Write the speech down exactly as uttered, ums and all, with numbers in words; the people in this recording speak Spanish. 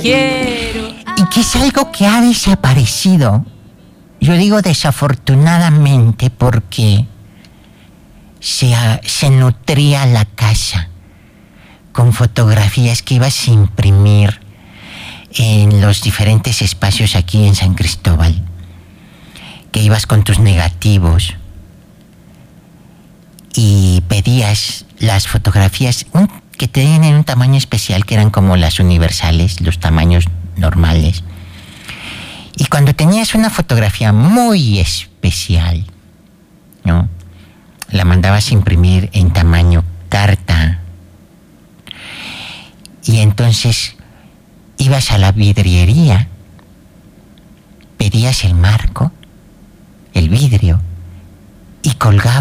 quiero. Y que es algo que ha desaparecido. Yo digo desafortunadamente porque se, se nutría la casa con fotografías que ibas a imprimir en los diferentes espacios aquí en San Cristóbal, que ibas con tus negativos y pedías las fotografías un, que tenían un tamaño especial, que eran como las universales, los tamaños normales. Y cuando tenías una fotografía muy especial, ¿no?, la mandabas a imprimir en tamaño carta. Y entonces ibas a la vidriería, pedías el marco, el vidrio, y colgabas